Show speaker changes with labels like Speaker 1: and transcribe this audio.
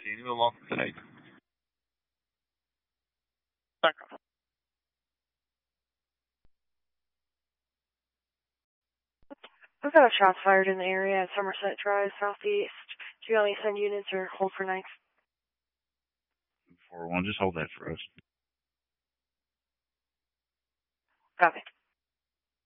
Speaker 1: Can you move along today?
Speaker 2: Back off. We've got shots fired in the area at Somerset Drive, southeast. Do you want me to send units or hold for nights?
Speaker 1: 4-1, just hold that for us.
Speaker 2: Copy.